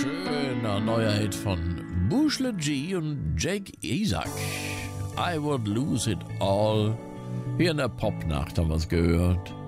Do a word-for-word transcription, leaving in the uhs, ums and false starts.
schöner neuer Hit von Booshle G und Jake Isaac. I would lose it all. Hier in der Popnacht haben wir es gehört.